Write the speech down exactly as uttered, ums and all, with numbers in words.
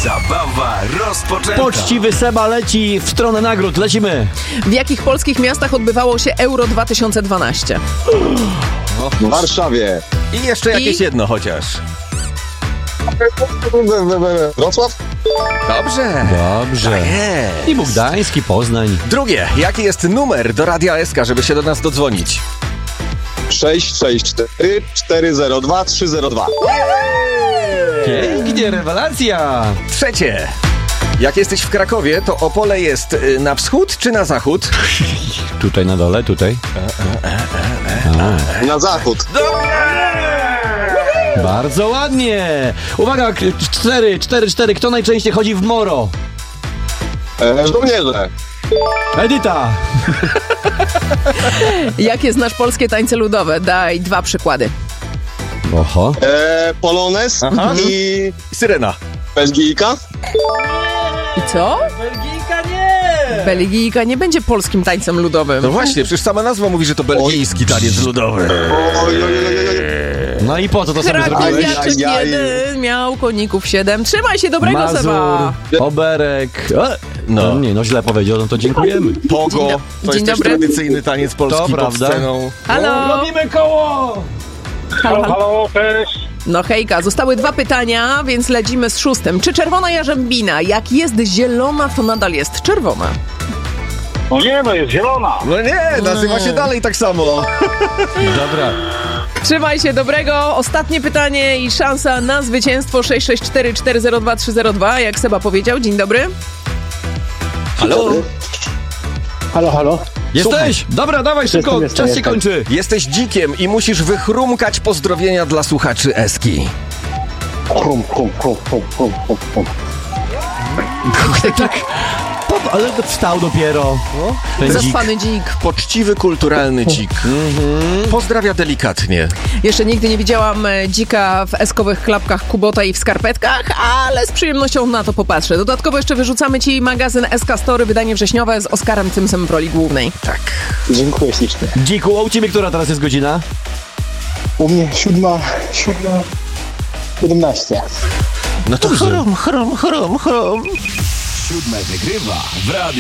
Zabawa rozpoczęta. Poczciwy Seba leci w stronę nagród. Lecimy. W jakich polskich miastach odbywało się Euro dwa tysiące dwanaście? W Warszawie. I jeszcze jakieś I? jedno chociaż. Wrocław? Dobrze. Dobrze. Tak jest. I Bogdańsk, i Poznań. Drugie, jaki jest numer do Radia S K, żeby się do nas dodzwonić? sześć sześć cztery cztery zero dwa trzy zero dwa. Pięknie, rewelacja. Trzecie. Jak jesteś w Krakowie, to Opole jest y, na wschód czy na zachód? Tutaj na dole, tutaj. Na zachód. Bardzo ładnie. Uwaga, k- cztery, cztery, cztery. Kto najczęściej chodzi w moro? E, żołnierze. Edyta. Jakie znasz polskie tańce ludowe? Daj dwa przykłady. Oho. E, Polones Aha. i Syrena. Belgijka. I co? Belgijka nie. Belgijka nie będzie polskim tańcem ludowym. No właśnie, przecież sama nazwa mówi, że to belgijski taniec ludowy. Oj, oj, oj, oj, oj. No i po co to sobie zrobiłeś? Krakowiaczek Ajajaj. jeden miał koników siedem. Trzymaj się, dobrego Mazur, Seba. Oberek. E, No. no nie, no źle powiedział, no to dziękujemy. Pogo. Dzień do- To dzień jest też dobry. tradycyjny taniec polski To pod prawda. sceną. Halo. Robimy koło! Halo, halo. Halo, cześć. No hejka, zostały dwa pytania, więc lecimy z szóstym. Czy czerwona jarzębina, jak jest zielona, to nadal jest czerwona? No nie, no jest zielona. No nie, nazywa się dalej tak samo. Dobra. Trzymaj się, dobrego. Ostatnie pytanie i szansa na zwycięstwo sześć sześć cztery cztery zero dwa trzy zero dwa. Jak Seba powiedział, dzień dobry. Halo? Halo, halo. Jesteś! Dobra, dawaj szybko, Jestem, jestem, czas się jestem. kończy. Jesteś dzikiem i musisz wychrumkać pozdrowienia dla słuchaczy Eski. Krum, krum, krum, krum, krum, krum, krum. Tak, pop, ale to wstał dopiero. Ten dzik. Zaspany dzik. Poczciwy, kulturalny dzik. Pozdrawia delikatnie. Jeszcze nigdy nie widziałam e, dzika w eskowych klapkach Kubota i w skarpetkach, ale z przyjemnością na to popatrzę. Dodatkowo jeszcze wyrzucamy ci magazyn S K Story, wydanie wrześniowe z Oskarem Tymsem w roli głównej. Tak. Dziękuję ślicznie. Dziku, a u ciebie która teraz jest godzina? U mnie siódma, siódma, siedemnaście. No to chrom, chrom, chrom, chrom. Siódme wygrywa w radiu.